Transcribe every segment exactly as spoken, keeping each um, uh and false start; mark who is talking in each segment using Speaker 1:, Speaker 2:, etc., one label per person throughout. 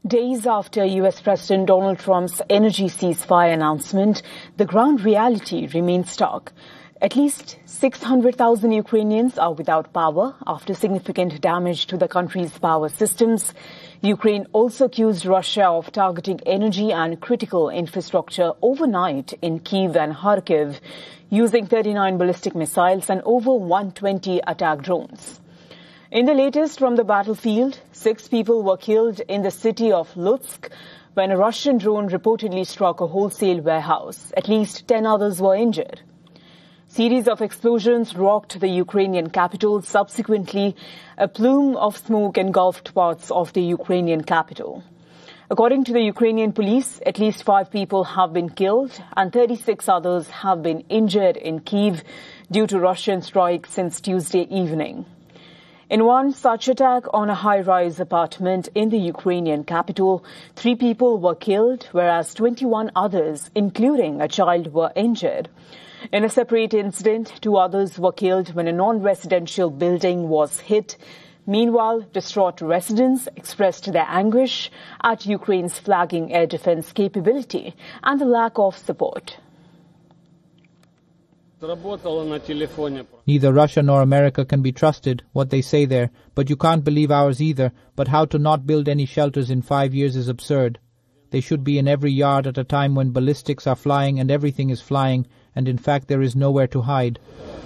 Speaker 1: Days after U S President Donald Trump's energy ceasefire announcement, the ground reality remains stark. At least six hundred thousand Ukrainians are without power after significant damage to the country's power systems. Ukraine also accused Russia of targeting energy and critical infrastructure overnight in Kyiv and Kharkiv, using thirty-nine ballistic missiles and over one hundred twenty attack drones. In the latest from the battlefield, six people were killed in the city of Lutsk when a Russian drone reportedly struck a wholesale warehouse. At least ten others were injured. Series of explosions rocked the Ukrainian capital. Subsequently, a plume of smoke engulfed parts of the Ukrainian capital. According to the Ukrainian police, at least five people have been killed and thirty-six others have been injured in Kyiv due to Russian strikes since Tuesday evening. In one such attack on a high-rise apartment in the Ukrainian capital, three people were killed, whereas twenty-one others, including a child, were injured. In a separate incident, two others were killed when a non-residential building was hit. Meanwhile, distraught residents expressed their anguish at Ukraine's flagging air defense capability and the lack of support.
Speaker 2: Neither Russia nor America can be trusted, what they say there, but you can't believe ours either. But how to not build any shelters in five years is absurd. They should be in every yard at a time when ballistics are flying and everything is flying, and in fact there is nowhere to hide.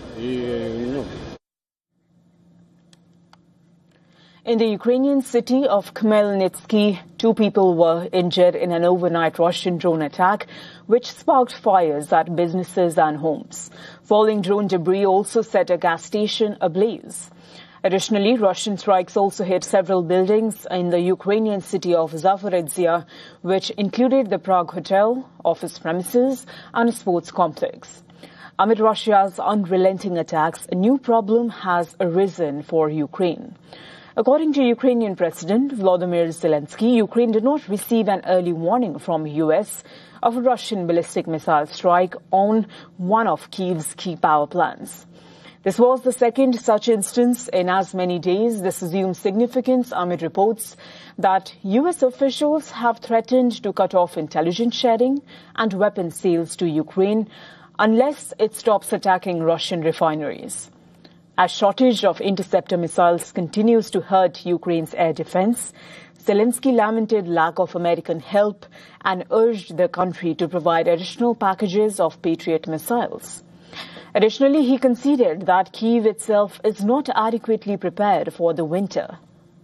Speaker 1: In the Ukrainian city of Khmelnytsky, two people were injured in an overnight Russian drone attack, which sparked fires at businesses and homes. Falling drone debris also set a gas station ablaze. Additionally, Russian strikes also hit several buildings in the Ukrainian city of Zaporizhzhia, which included the Prague Hotel, office premises, and a sports complex. Amid Russia's unrelenting attacks, a new problem has arisen for Ukraine. According to Ukrainian President Volodymyr Zelensky, Ukraine did not receive an early warning from the U S of a Russian ballistic missile strike on one of Kyiv's key power plants. This was the second such instance in as many days. This assumes significance amid reports that U S officials have threatened to cut off intelligence sharing and weapons sales to Ukraine unless it stops attacking Russian refineries. As shortage of interceptor missiles continues to hurt Ukraine's air defense, Zelensky lamented lack of American help and urged the country to provide additional packages of Patriot missiles. Additionally, he conceded that Kyiv itself is not adequately prepared for the winter.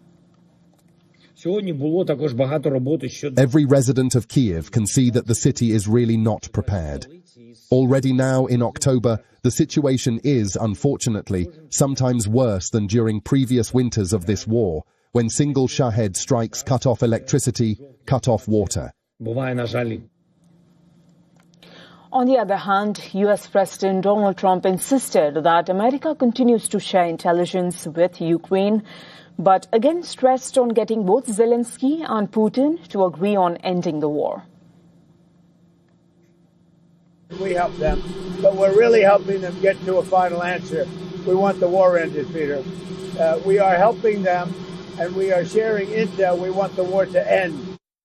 Speaker 3: Every resident of Kyiv can see that the city is really not prepared. Already now in October, the situation is, unfortunately, sometimes worse than during previous winters of this war, when single Shahed strikes cut off electricity, cut off water.
Speaker 1: On the other hand, U S President Donald Trump insisted that America continues to share intelligence with Ukraine, but again stressed on getting both Zelensky and Putin to agree on ending the war.
Speaker 4: We help them, but we're really helping them get to a final answer. We want the war ended, Peter. Uh, we are helping them, and we are sharing intel. We want the war to end.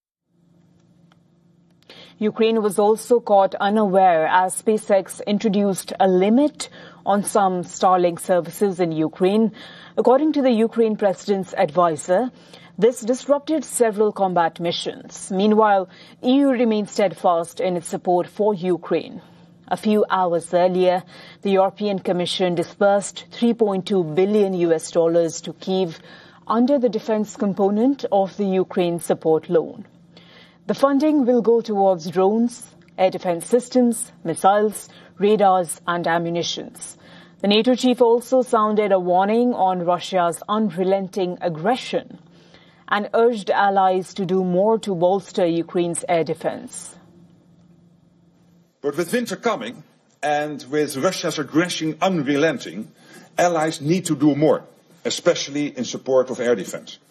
Speaker 1: Ukraine was also caught unaware as SpaceX introduced a limit on some Starlink services in Ukraine. According to the Ukraine president's advisor, this disrupted several combat missions. Meanwhile, E U remains steadfast in its support for Ukraine. A few hours earlier, the European Commission disbursed three point two billion U S dollars to Kyiv under the defense component of the Ukraine support loan. The funding will go towards drones, air defense systems, missiles, radars, and ammunitions. The NATO chief also sounded a warning on Russia's unrelenting aggression and urged allies to do more to bolster Ukraine's air defense.
Speaker 5: But with winter coming and with Russia's aggression unrelenting, allies need to do more, especially in support of air defense.